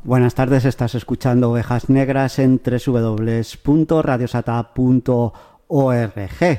Buenas tardes, estás escuchando Ovejas Negras en www.radiosata.org.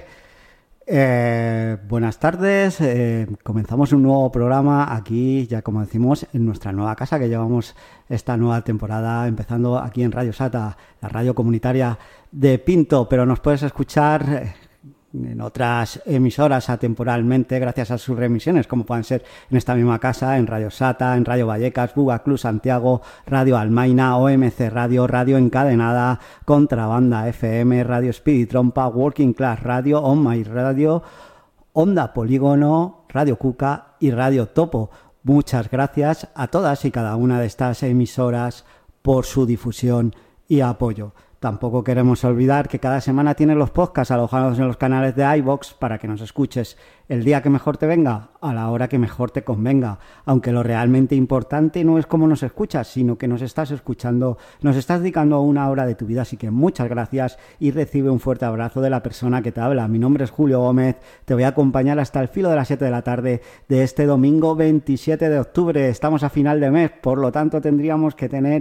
Buenas tardes, comenzamos un nuevo programa aquí, ya como decimos, en nuestra nueva casa que llevamos esta nueva temporada empezando aquí en Radio Sata, la radio comunitaria de Pinto, pero nos puedes escuchar en otras emisoras atemporalmente gracias a sus reemisiones, como pueden ser en esta misma casa, en Radio Sata, en Radio Vallecas, Buga Club Santiago, Radio Almaina, OMC Radio, Radio Encadenada, Contrabanda FM, Radio Speedy Trompa, Working Class Radio, On My Radio, Onda Polígono, Radio Cuca y Radio Topo. Muchas gracias a todas y cada una de estas emisoras por su difusión y apoyo. Tampoco queremos olvidar que cada semana tienes los podcasts alojados en los canales de iVoox para que nos escuches el día que mejor te venga, a la hora que mejor te convenga. Aunque lo realmente importante no es cómo nos escuchas, sino que nos estás escuchando, nos estás dedicando una hora de tu vida. Así que muchas gracias y recibe un fuerte abrazo de la persona que te habla. Mi nombre es Julio Gómez, te voy a acompañar hasta el filo de las 7 de la tarde de este domingo 27 de octubre. Estamos a final de mes, por lo tanto tendríamos que tener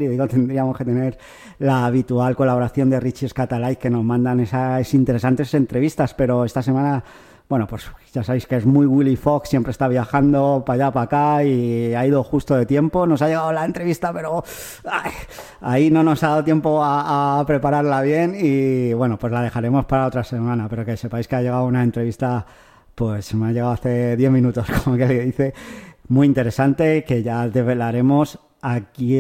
la habitual colaboración de Richie Scatalay, que nos mandan esas interesantes entrevistas, pero esta semana, bueno, pues ya sabéis que es muy Willy Fox, siempre está viajando para allá, para acá y ha ido justo de tiempo. Nos ha llegado la entrevista, pero ahí no nos ha dado tiempo a prepararla bien y bueno, pues la dejaremos para otra semana, pero que sepáis que ha llegado una entrevista, pues me ha llegado hace 10 minutos, como que le dice, muy interesante, que ya desvelaremos a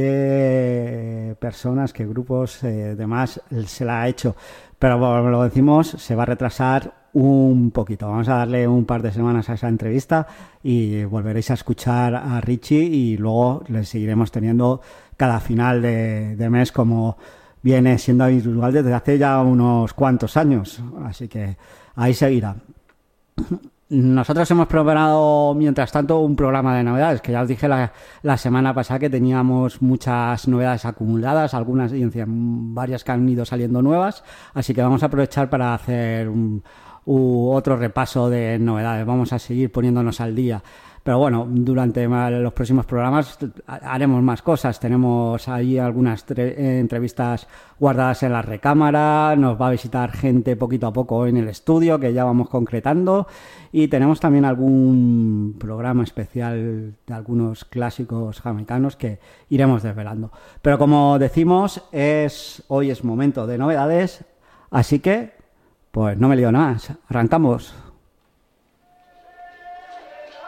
qué personas, qué grupos, demás se la ha hecho. Pero como lo decimos, se va a retrasar un poquito. Vamos a darle un par de semanas a esa entrevista y volveréis a escuchar a Richie y luego le seguiremos teniendo cada final de mes como viene siendo habitual desde hace ya unos cuantos años. Así que ahí seguirá. Nosotros hemos preparado, mientras tanto, un programa de novedades, que ya os dije la semana pasada que teníamos muchas novedades acumuladas, algunas y varias que han ido saliendo nuevas, así que vamos a aprovechar para hacer otro repaso de novedades. Vamos a seguir poniéndonos al día. Pero bueno, durante los próximos programas haremos más cosas. Tenemos ahí algunas entrevistas guardadas en la recámara. Nos va a visitar gente poquito a poco en el estudio, que ya vamos concretando. Y tenemos también algún programa especial de algunos clásicos jamaicanos que iremos desvelando. Pero como decimos, hoy es momento de novedades. Así que, pues no me lío nada. Arrancamos.